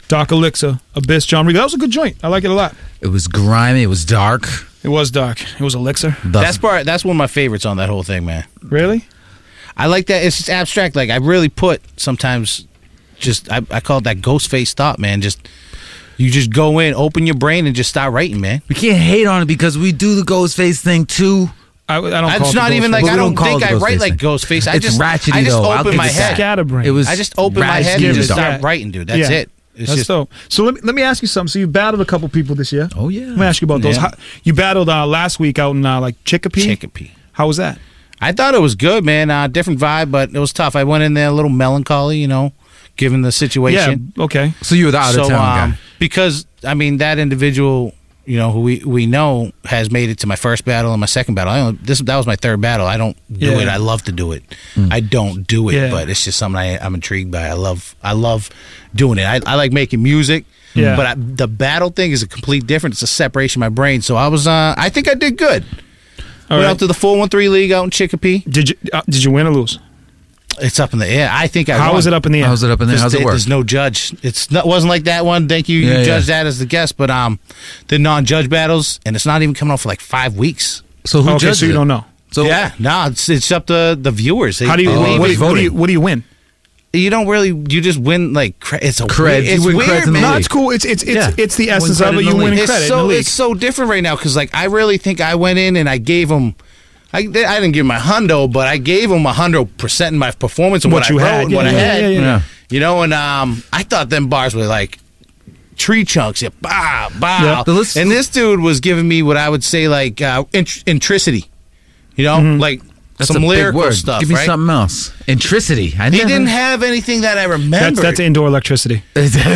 Dark Elixir, Abyss, John Regal. That was a good joint. I like it a lot. It was grimy. It was dark. It was dark. It was Elixir. That's one of my favorites on that whole thing, man. Really? I like that. It's just abstract. Like, I really put sometimes just, I call it that Ghostface thought, man. You just go in, open your brain, and just start writing, man. We can't hate on it because we do the Ghostface thing too. I don't call It's it not even like, I don't think I write like thing. Ghostface. I It's just ratchety, though. I'll open give my it that. head. Scatterbrain. It was I just open my head ratchety and just though. start writing, dude. That's it. It's That's just dope. So let me ask you something. So you battled a couple people this year. Oh, yeah. Let me ask you about those. Yeah. You battled last week out in like Chicopee. Chicopee. How was that? I thought it was good, man. Different vibe, but it was tough. I went in there a little melancholy, given the situation. Yeah. Okay. So you were the out of town guy. Because that individual, who we know has made it to my first battle and my second battle. That was my third battle. I don't do it. I love to do it. I don't do it, but it's just something I'm intrigued by. I love doing it. I like making music. Yeah. But the battle thing is a complete different. It's a separation of my brain. So I was. I think I did good. Went out to the 413 League out in Chicopee. Did you win or lose? It's up in the air. I think I How won. was it up in the air? How's it up in there? How's it work? There's no judge. It wasn't like that one. Thank you. Yeah, You judged that as the guest, but the non-judge battles, and it's not even coming out for like 5 weeks. So who Okay, judged so you it? don't know. So it's up to the viewers. How do you? What do you win? You don't really. You just win like it's a Cred. It's You win weird, creds in the man. No, league. it's cool. It's the essence credit of it. in You the win league. credit in the league. It's so different right now because I really think I went in and I gave them. I didn't give my hundo, but I gave them 100% in my performance and what I you wrote had. and what I had. Yeah. And I thought them bars were like tree chunks. Yeah, bow, bow. Yeah. And this dude was giving me what I would say like intricity. Like That's some a big lyrical word. stuff. Give me right? something else. Intricity. He didn't have anything that I remember. That's indoor electricity.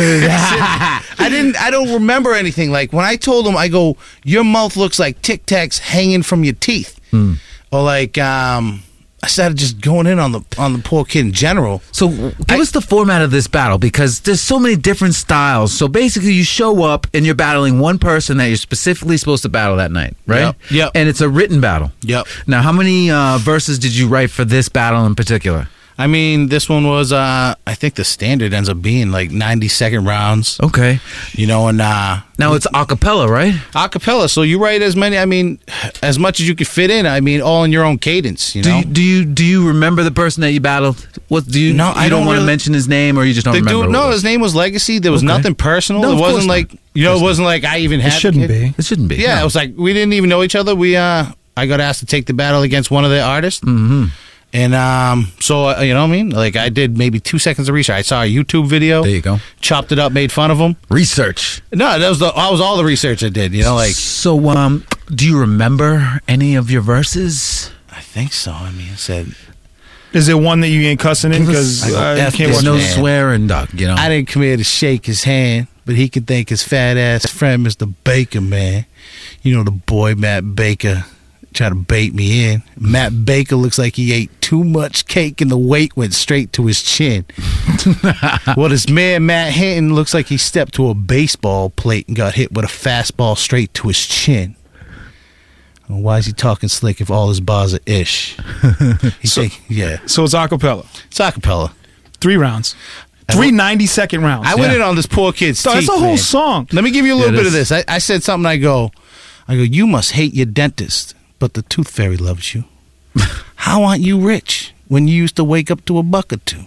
I don't remember anything. Like when I told him, I go, your mouth looks like Tic Tacs hanging from your teeth. Or like I started just going in on the poor kid in general. So give us the format of this battle because there's so many different styles. So basically you show up and you're battling one person that you're specifically supposed to battle that night, right? Yep. And it's a written battle. Yep. Now, how many verses did you write for this battle in particular? I mean, this one was, I think the standard ends up being like 90-second rounds. Okay. And now it's a cappella, right? a cappella. So you write as much as you could fit in. I mean, all in your own cadence. Do you remember the person that you battled? What do you? No, you I don't don't want to really- mention his name, or you just don't The remember. dude, who it no, was? his name was Legacy. There was Okay. nothing personal. No, It of course wasn't not. like it wasn't like I even had. It shouldn't the kid. be. It shouldn't be. Yeah, no. it was like we didn't even know each other. I got asked to take the battle against one of the artists. Mm-hmm. And so you know what I mean? Like I did maybe 2 seconds of research. I saw a YouTube video. There you go. Chopped it up, made fun of him. Research. No, that was all the research I did. So, do you remember any of your verses? I think so. I mean, I said Is there one that you ain't cussing in? Because I go, I F can't this watch no man. swearing, Doc. I didn't come here to shake his hand, but he could thank his fat ass friend, Mr. Baker, man. The boy Matt Baker tried to bait me in. Matt Baker looks like he ate too much cake and the weight went straight to his chin. Well, this man Matt Hinton looks like he stepped to a baseball plate and got hit with a fastball straight to his chin. Well, why is he talking slick if all his bars are ish? So it's a cappella. It's a cappella. 3 rounds. 3 90-second rounds. I went in on this poor kid's So teeth, that's a whole man. song. Let me give you a little It bit of is. this. I said something. I go, you must hate your dentist, but the tooth fairy loves you. How aren't you rich when you used to wake up to a buck or two?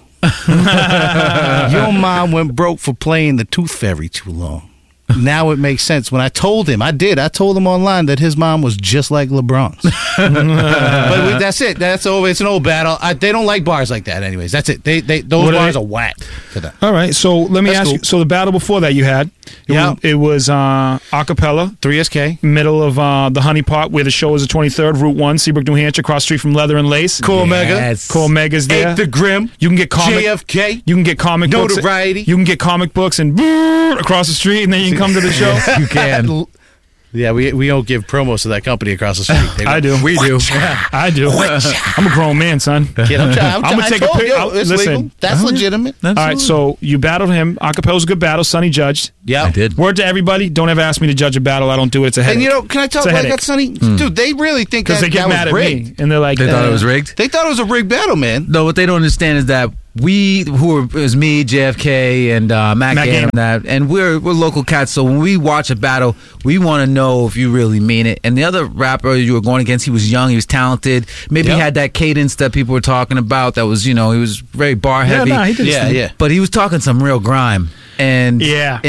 Your mom went broke for playing the tooth fairy too long. Now it makes sense. When I told him, I told him online that his mom was just like LeBron's. But that's it. That's over. It's an old battle. They don't like bars like that anyways. That's it. Those bars are whack to them. All right, so let me That's ask cool. you. So the battle before that you had, it was a cappella, 3SK. middle of the Honey Pot, where the show is the 23rd, Route 1, Seabrook, New Hampshire, across the street from Leather and Lace. Cool Mega. Yes. Cool Mega's there. Ape the Grim. You can get comic. JFK. You can get comic books. Notoriety. You can get comic books and across the street, and then you can come to the show. You can. Yeah, we don't give promos to that company across the street. They I do. We do. I do. I'm a grown man, son. Kid, I'm gonna take a pic. It's Listen. legal. That's legitimate. All right, so you battled him. Acapella's a good battle. Sonny judged. Yeah, I did. Word to everybody: don't ever ask me to judge a battle. I don't do it. It's a headache. And can I tell It's a you what I headache. got, Sonny? Dude, they really think Because that they get that mad was at rigged. me, and they're like, They thought it was rigged? They thought it was a rigged battle, man. No, what they don't understand is that it was me, JFK, and Matt Ganem, and we're local cats. So when we watch a battle, we want to know if you really mean it. And the other rapper you were going against, he was young, he was talented. Maybe he had that cadence that people were talking about. That was, he was very bar heavy. He did But he was talking some real grime, and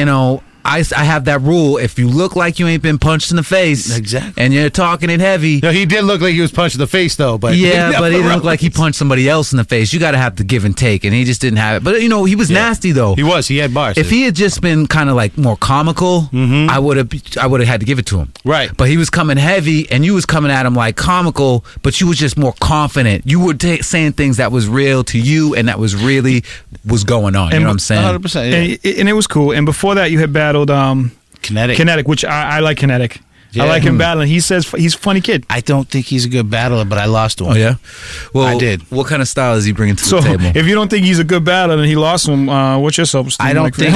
I have that rule. If you look like you ain't been punched in the face, and you're talking it heavy. No, he did look like he was punched in the face, though. But but he didn't look like he punched somebody else in the face. You got to have the give and take, and he just didn't have it. But he was nasty though. He was. He had bars. If he had just been kind of like more comical, I would have had to give it to him. Right. But he was coming heavy, and you was coming at him like comical, but you was just more confident. You were saying things that was real to you, and that was really was going on. You know what I'm saying? 100%. Yeah. And it was cool. And before that, you had battled Kinetic, which I like Kinetic. Yeah. I like him battling. He says he's a funny kid. I don't think he's a good battler, but I lost to him. Oh, yeah? Well, I did. What kind of style is he bringing to the table? If you don't think he's a good battler and he lost him, what's your self-esteem? I don't think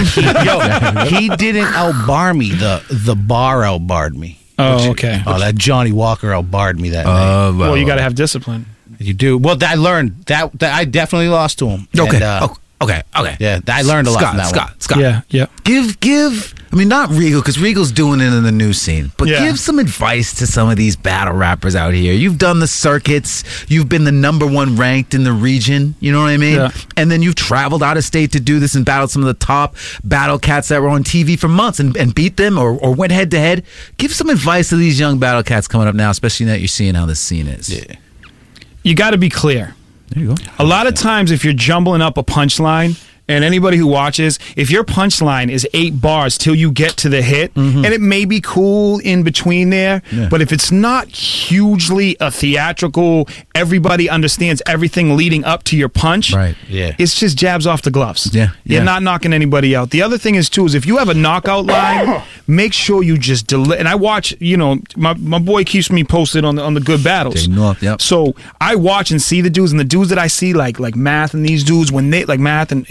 he didn't outbar me. The bar outbarred me. Oh, okay. Oh, that Johnny Walker outbarred me that night. Well, you got to have discipline. You do. Well, I learned that I definitely lost to him. Okay. And, Okay. Yeah, I learned a lot from that Scott. Yeah. Give. I mean, not Regal, because Regal's doing it in the new scene. But give some advice to some of these battle rappers out here. You've done the circuits. You've been the #1 ranked in the region. You know what I mean? Yeah. And then you've traveled out of state to do this and battled some of the top battle cats that were on TV for months and beat them or went head to head. Give some advice to these young battle cats coming up now, especially now that you're seeing how this scene is. Yeah. You got to be clear. There you go. A lot of times, if you're jumbling up a punchline, and anybody who watches, if your punchline is 8 bars till you get to the hit, and it may be cool in between there, but if it's not hugely a theatrical, everybody understands everything leading up to your punch, it's just jabs off the gloves. You're not knocking anybody out. The other thing is, too, is if you have a knockout line, make sure you just deliver. And I watch, my boy keeps me posted on the good battles. So I watch and see the dudes, and the dudes that I see, like Math and these dudes, when they, like Math and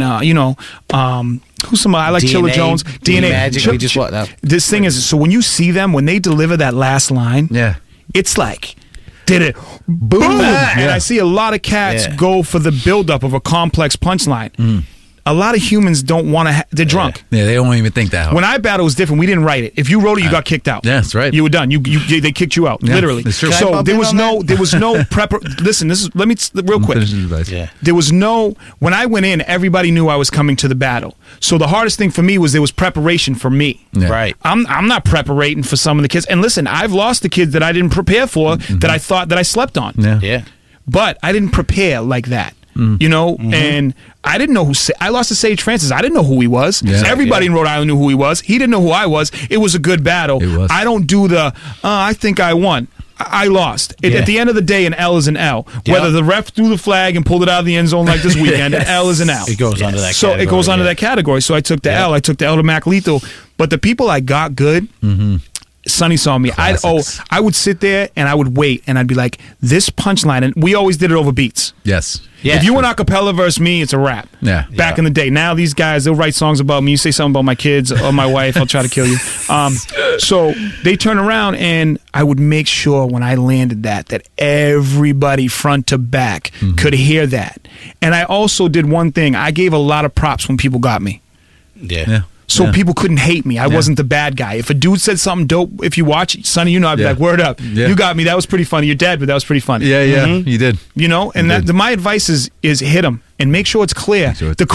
who's somebody I like, DNA, Chilla Jones, DNA Magic. We just what now? This thing is, so when you see them, when they deliver that last line, it's like, did it, boom, and I see a lot of cats go for the buildup of a complex punchline. A lot of humans don't want to. They're drunk. Yeah, they don't even think that hard. When I battle, it was different. We didn't write it. If you wrote it, you got kicked out. Yeah, that's right. You were done. They kicked you out, literally. That's true. So there was no prep. Listen, let me real quick. There was no. When I went in, everybody knew I was coming to the battle. So the hardest thing for me was there was preparation for me. Right. I'm not preparating for some of the kids. And listen, I've lost the kids that I didn't prepare for, that I thought that I slept on. Yeah. But I didn't prepare like that. And I didn't know I lost to Sage Francis. I didn't know who he was. Everybody in Rhode Island knew who he was. He didn't know who I was. It was a good battle. I don't do the, I think I won. I lost. At the end of the day, an L is an L. Whether the ref threw the flag and pulled it out of the end zone like this weekend, an L is an L. It goes under that category. So it goes under that category. So I took the L. I took the L to Mac Lethal. But the people I got good, Sonny saw me. I would sit there and I would wait and I'd be like, this punchline, and we always did it over beats. Yes. Yeah. If you went a cappella versus me, it's a rap. Back in the day. Now these guys, they'll write songs about me. You say something about my kids or my wife, I'll try to kill you. So they turn around and I would make sure when I landed that everybody front to back could hear that. And I also did one thing. I gave a lot of props when people got me. So people couldn't hate me. I wasn't the bad guy. If a dude said something dope, if you watch, Sonny, I'd be like, word up. You got me. That was pretty funny. You're dead, but that was pretty funny. You did. And my advice is hit them and make sure it's clear.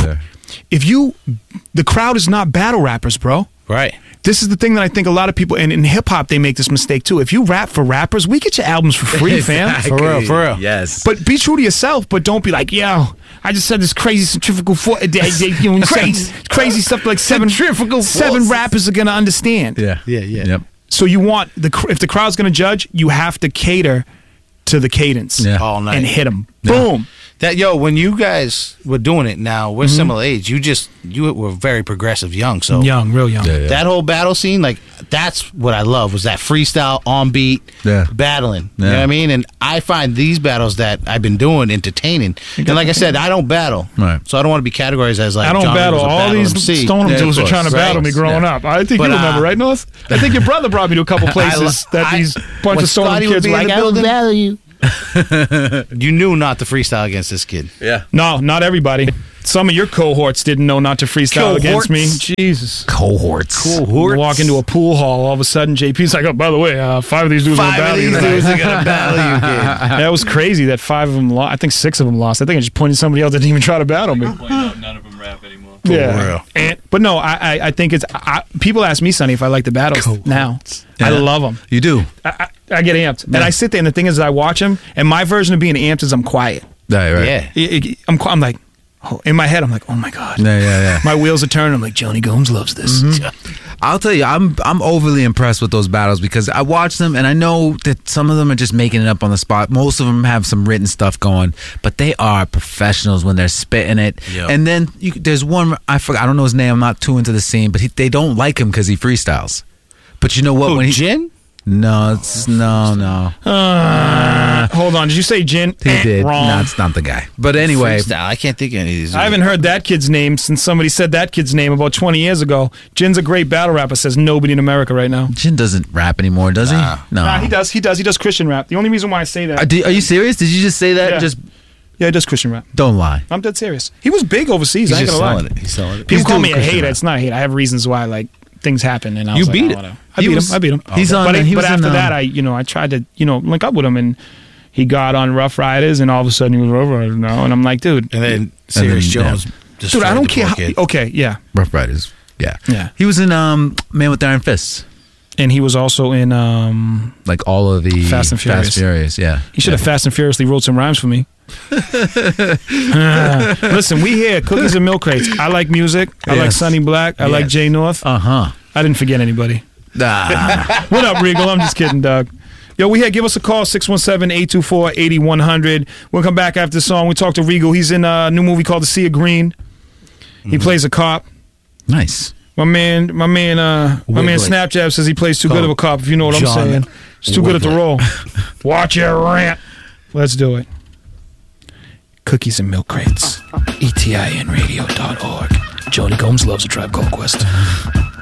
The crowd is not battle rappers, bro. Right. This is the thing that I think a lot of people, and in hip-hop, they make this mistake, too. If you rap for rappers, we get your albums for free, fam. For real. Yes. But be true to yourself, but don't be like, yo, I just said this crazy centrifugal force. Crazy stuff like seven rappers are going to understand. Yep. So you want, if the crowd's going to judge, you have to cater to the cadence all night and hit them. Boom. When you guys were doing it now, we're similar age. You were very progressive young. So real young. That whole battle scene, like, that's what I love, was that freestyle, on beat, battling. You know what I mean? And I find these battles that I've been doing entertaining. And like I said, I don't battle. Right. So I don't want to be categorized as like, I don't John battle. All these MC. Stoneham dudes were trying to battle me growing up. I think you remember, right, North? I think your brother brought me to a couple places that these bunch of Stoneham kids were like, I will battle you. You knew not to freestyle against this kid. Yeah. No, not everybody. Some of your cohorts didn't know not to freestyle against me. Jesus. Cohorts. You walk into a pool hall, all of a sudden JP's like, oh, by the way, 5 of these dudes are going to battle you tonight. are gonna battle you, kid. That was crazy that 5 of them lost. I think 6 of them lost. I think I just pointed somebody else that didn't even try to battle me. Point out none of them rap anymore. Yeah. But no, I think it's... people ask me, Sonny, if I like the battles now. Yeah. I love them. You do. I get amped. And I sit there, and the thing is, I watch them, and my version of being amped is I'm quiet. Right. Yeah. I'm like... in my head, I'm like, oh my God. Yeah. My wheels are turning. I'm like, Johnny Gomes loves this. I'll tell you, I'm overly impressed with those battles because I watch them and I know that some of them are just making it up on the spot. Most of them have some written stuff going, but they are professionals when they're spitting it. Yep. And then there's one, I don't know his name, I'm not too into the scene, but they don't like him because he freestyles. But you know what? When Jin? No. Hold on. Did you say Jin? He did. Wrong. No, it's not the guy. But anyway. Freestyle. I can't think of any of these. I haven't heard that kid's name since somebody said that kid's name about 20 years ago. Jin's a great battle rapper, says nobody in America right now. Jin doesn't rap anymore, does he? No. Nah, he does. He does Christian rap. The only reason why I say that. Are you serious? Did you just say that? Yeah. Yeah, he does Christian rap. Don't lie. I'm dead serious. He was big overseas. He's I ain't just gonna lie. selling it. He's selling it. People He's call doing me a Christian hater. rap. It's not a hate. I have reasons why like things happen, and I You was like, beat oh, it. whatever. I beat him. He's on. But, he was after in, that, I tried to link up with him, and he got on Rough Riders, and all of a sudden he was Rough Riders now, and I'm like, dude, And then Serious Jones. dude, I don't care. Okay, yeah, Rough Riders. Yeah. Yeah. He was in Man with Iron Fists. and he was also in. Like all of the Fast and Furious. Yeah. He should have Fast and Furiously wrote some rhymes for me. Listen, we here Cookies and Milk Crates. I like music. I like Yes. Sonny Black. I like Yes. Jay North. Uh-huh. I didn't forget anybody. What up, Regal? I'm just kidding, Doug. Yo, we here. Give us a call, 617-824-8100. We'll come back after the song. We talk to Regal. He's in a new movie called The Sea of Green. He plays a cop. Nice. My man Wiggly. Snapchat says he plays too good of a cop, if you know what I'm John saying. He's too good at the Wiggly. role. Watch your rant. Let's do it. Cookies and Milk Crates. ETINradio.org. Jody Gomes loves A Tribe Called Quest.